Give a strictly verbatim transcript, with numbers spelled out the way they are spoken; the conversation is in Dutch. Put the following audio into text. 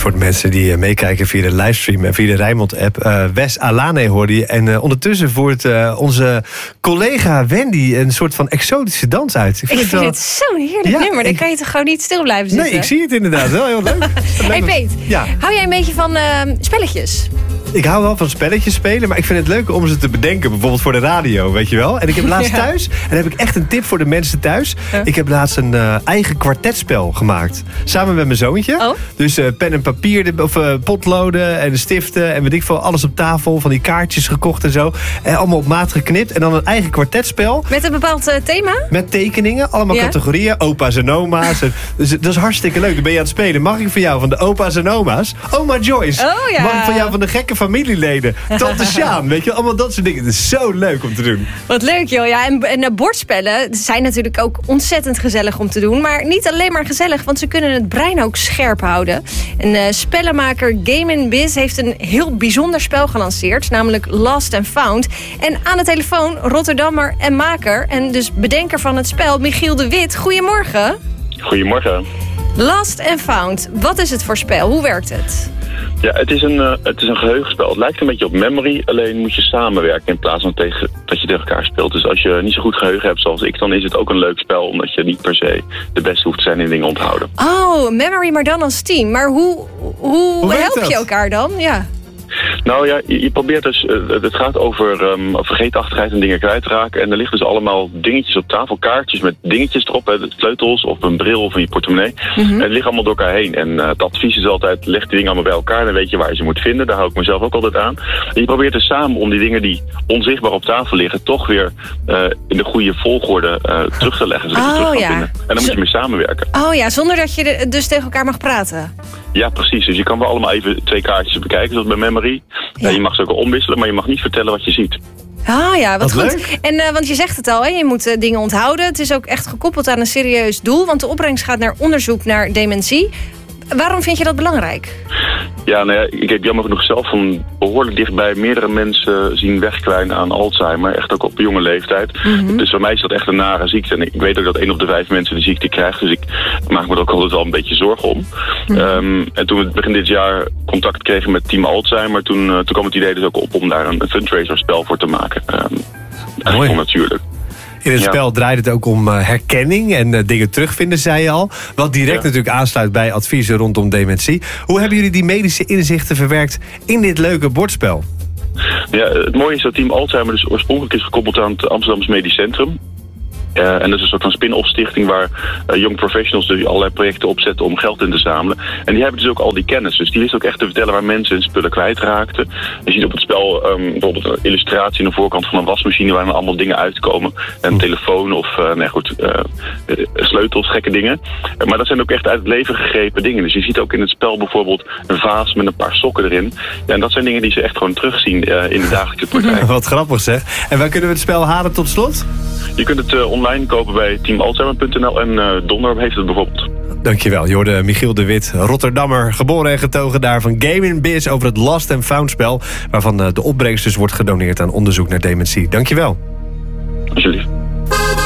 voor de mensen die meekijken via de livestream en via de Rijnmond-app. Uh, Wes Alane hoorde je. En uh, ondertussen voert uh, onze collega Wendy een soort van exotische dans uit. Ik vind, ik vind wel... het zo'n heerlijk ja, nummer. Dan ik... kan je toch gewoon niet stil blijven zitten? Nee, ik zie het inderdaad. Wel heel leuk. Hey Peet, ja. hou jij een beetje van uh, spelletjes? Ik hou wel van spelletjes spelen, maar ik vind het leuk om ze te bedenken. Bijvoorbeeld voor de radio, weet je wel. En ik heb laatst ja. thuis, en dan heb ik echt een tip voor de mensen thuis. Ja. Ik heb laatst een uh, eigen kwartetspel gemaakt. Samen met mijn zoontje. Oh. Dus uh, pen en papier, of uh, potloden en stiften en weet ik veel. Alles op tafel, van die kaartjes gekocht en zo. En allemaal op maat geknipt. En dan een eigen kwartetspel. Met een bepaald uh, thema? Met tekeningen, allemaal ja. categorieën. Opa's en oma's. En, dus dat is hartstikke leuk. Dan ben je aan het spelen. Mag ik van jou van de opa's en oma's? Oma Joyce. Oh, ja. Mag ik van jou van de gekke familieleden? Tante Sjaan, weet je, allemaal dat soort dingen. Het is zo leuk om te doen. Wat leuk, joh. Ja, en, en uh, bordspellen zijn natuurlijk ook ontzettend gezellig om te doen. Maar niet alleen maar gezellig, want ze kunnen het brein ook scherp houden. En uh, spellenmaker Game and Biz heeft een heel bijzonder spel gelanceerd, namelijk Lost and Found. En aan de telefoon Rotterdammer en maker en dus bedenker van het spel, Michiel de Wit. Goedemorgen. Goedemorgen. Lost and Found, wat is het voor spel? Hoe werkt het? Ja, het is, een, uh, het is een geheugenspel. Het lijkt een beetje op Memory, alleen moet je samenwerken in plaats van tegen, dat je tegen elkaar speelt. Dus als je niet zo goed geheugen hebt zoals ik, dan is het ook een leuk spel, omdat je niet per se de beste hoeft te zijn in dingen onthouden. Oh, Memory, maar dan als team. Maar hoe, hoe, hoe help je elkaar dan? Ja. Nou ja, je, je probeert dus, uh, het gaat over um, vergeetachtigheid en dingen kwijtraken. En er liggen dus allemaal dingetjes op tafel, kaartjes met dingetjes erop, hè, sleutels of een bril of in je portemonnee. Mm-hmm. En het ligt allemaal door elkaar heen. En uh, het advies is altijd, leg die dingen allemaal bij elkaar, dan weet je waar je ze moet vinden. Daar hou ik mezelf ook altijd aan. En je probeert dus samen om die dingen die onzichtbaar op tafel liggen, toch weer uh, in de goede volgorde uh, terug te leggen, zodat je oh, terug kan ja. vinden. En dan moet je mee samenwerken. Oh ja, zonder dat je de, dus tegen elkaar mag praten. Ja, precies. Dus je kan wel allemaal even twee kaartjes bekijken, zoals bij Memory. Ja. Je mag ze ook omwisselen, maar je mag niet vertellen wat je ziet. Ah ja, wat, wat goed. Leuk. En uh, want je zegt het al, hè, je moet uh, dingen onthouden. Het is ook echt gekoppeld aan een serieus doel, want de opbrengst gaat naar onderzoek naar dementie. Waarom vind je dat belangrijk? Ja, nou ja, ik heb jammer genoeg zelf van behoorlijk dichtbij meerdere mensen zien wegkwijnen aan Alzheimer. Echt ook op jonge leeftijd. Mm-hmm. Dus voor mij is dat echt een nare ziekte. En ik weet ook dat één op de vijf mensen de ziekte krijgt. Dus ik maak me er ook altijd wel een beetje zorgen om. Mm-hmm. Um, en toen we begin dit jaar contact kregen met Team Alzheimer, toen, uh, toen kwam het idee dus ook op om daar een, een fundraiser-spel voor te maken. Um, Mooi. Natuurlijk. In het ja. spel draait het ook om uh, herkenning en uh, dingen terugvinden, zei je al. Wat direct ja. natuurlijk aansluit bij adviezen rondom dementie. Hoe hebben jullie die medische inzichten verwerkt in dit leuke bordspel? Ja, het mooie is dat Team Alzheimer dus oorspronkelijk is gekoppeld aan het Amsterdamse Medisch Centrum. Uh, en dat is een soort van spin-off stichting waar uh, young professionals dus allerlei projecten opzetten om geld in te zamelen. En die hebben dus ook al die kennis. Dus die wisten ook echt te vertellen waar mensen hun spullen kwijtraakten. Je ziet op het spel um, bijvoorbeeld een illustratie aan de voorkant van een wasmachine waar dan allemaal dingen uitkomen. Een hm. telefoon of uh, nee, goed, uh, uh, sleutels, gekke dingen. Uh, maar dat zijn ook echt uit het leven gegrepen dingen. Dus je ziet ook in het spel bijvoorbeeld een vaas met een paar sokken erin. Ja, en dat zijn dingen die ze echt gewoon terugzien uh, in de dagelijkse praktijk. Wat grappig zeg. En waar kunnen we het spel halen tot slot? Je kunt het uh, online kopen bij team alzheimer punt n l en uh, Donner heeft het bijvoorbeeld. Dankjewel. Je hoorde Michiel de Wit, Rotterdammer, geboren en getogen daar van Game and Biz over het Lost and Found spel, waarvan uh, de opbrengst dus wordt gedoneerd aan onderzoek naar dementie. Dankjewel. Alsjeblieft.